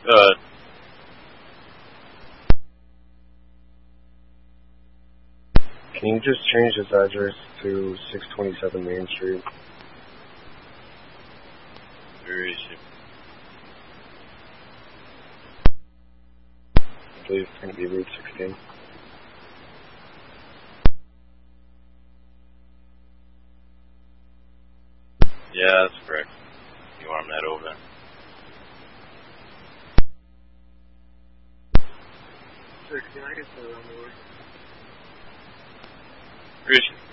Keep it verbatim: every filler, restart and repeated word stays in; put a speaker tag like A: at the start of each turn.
A: Uh,
B: Can you just change this address to six twenty-seven Main Street?
A: where is she?
B: I believe it's going to be Route sixteen.
A: Yeah, that's correct. You want that over there?
C: Sir, can I get the wrong word?
A: Where is she?